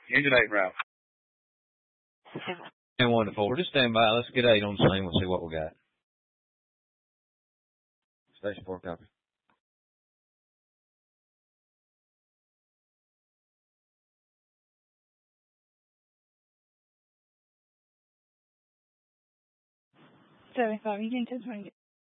Engine 8 route. And 1 to 4. Just stand by. Let's get 8 on the scene. We'll see what we got. Station 4 copy. $75. You can 1020.